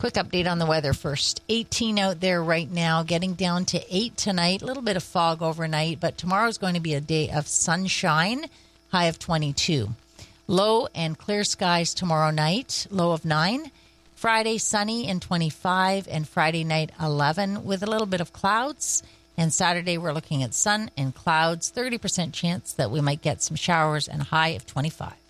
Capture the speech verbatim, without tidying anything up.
Quick update on the weather first. eighteen out there right now, getting down to eight tonight. A little bit of fog overnight, but tomorrow's going to be a day of sunshine, high of twenty-two. Low and clear skies tomorrow night, low of nine. Friday, sunny and twenty-five, and Friday night, eleven, with a little bit of clouds. And Saturday, we're looking at sun and clouds, thirty percent chance that we might get some showers and a high of twenty-five.